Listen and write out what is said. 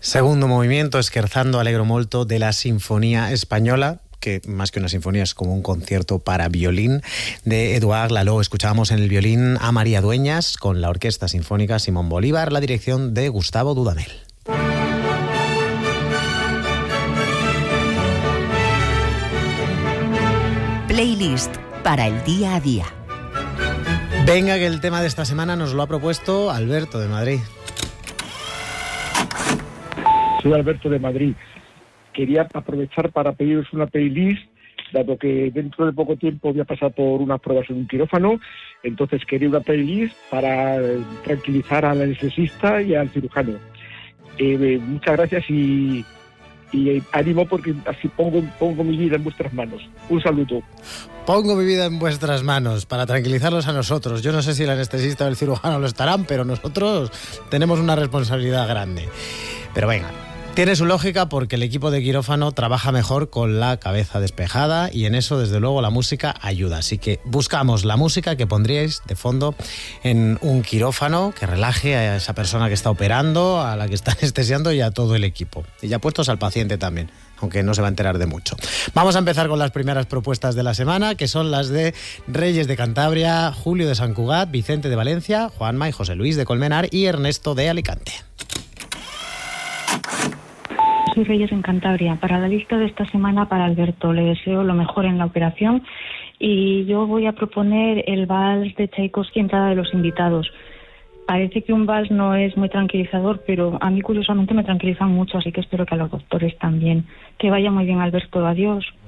Segundo movimiento, Scherzando allegro molto, de la Sinfonía Española, que más que una sinfonía es como un concierto para violín de Édouard Lalo. Escuchábamos en el violín a María Dueñas con la Orquesta Sinfónica Simón Bolívar, la dirección de Gustavo Dudamel. Playlist para el día a día. Venga, que el tema de esta semana nos lo ha propuesto Alberto de Madrid. Soy Alberto de Madrid. Quería aprovechar para pediros una playlist, dado que dentro de poco tiempo voy a pasar por unas pruebas en un quirófano. Entonces quería una playlist para tranquilizar al anestesista y al cirujano. Muchas gracias y ánimo, porque así pongo mi vida en vuestras manos. Un saludo. Pongo mi vida en vuestras manos para tranquilizarlos a nosotros. Yo no sé si el anestesista o el cirujano lo estarán, pero nosotros tenemos una responsabilidad grande. Pero venga, tiene su lógica porque el equipo de quirófano trabaja mejor con la cabeza despejada y en eso, desde luego, la música ayuda. Así que buscamos la música que pondríais de fondo en un quirófano que relaje a esa persona que está operando, a la que está anestesiando y a todo el equipo. Y ya puestos al paciente también, aunque no se va a enterar de mucho. Vamos a empezar con las primeras propuestas de la semana, que son las de Reyes de Cantabria, Julio de San Cugat, Vicente de Valencia, Juanma y José Luis de Colmenar y Ernesto de Alicante. Soy Reyes en Cantabria. Para la lista de esta semana, para Alberto, le deseo lo mejor en la operación y yo voy a proponer el vals de Tchaikovsky, Entrada de los invitados. Parece que un vals no es muy tranquilizador, pero a mí curiosamente me tranquilizan mucho, así que espero que a los doctores también. Que vaya muy bien, Alberto. Adiós.